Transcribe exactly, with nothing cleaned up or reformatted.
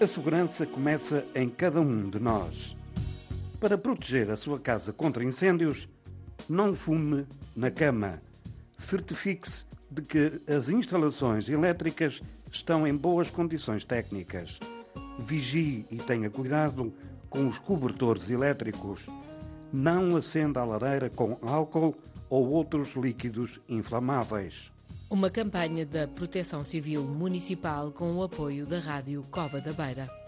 A segurança começa em cada um de nós. Para proteger a sua casa contra incêndios, não fume na cama. Certifique-se de que as instalações elétricas estão em boas condições técnicas. Vigie e tenha cuidado com os cobertores elétricos. Não acenda a lareira com álcool ou outros líquidos inflamáveis. Uma campanha da Proteção Civil Municipal com o apoio da Rádio Cova da Beira.